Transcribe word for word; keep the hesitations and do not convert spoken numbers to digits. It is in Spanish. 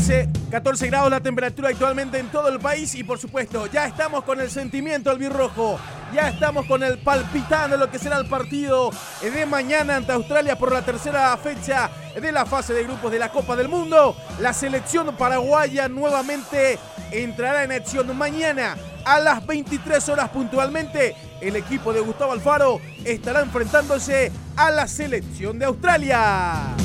catorce grados la temperatura actualmente en todo el país y por supuesto ya estamos con el sentimiento albirrojo, ya estamos con el palpitando lo que será el partido de mañana ante Australia por la tercera fecha de la fase de grupos de la Copa del Mundo. La selección paraguaya nuevamente entrará en acción mañana a las veintitrés horas puntualmente. El equipo de Gustavo Alfaro estará enfrentándose a la selección de Australia.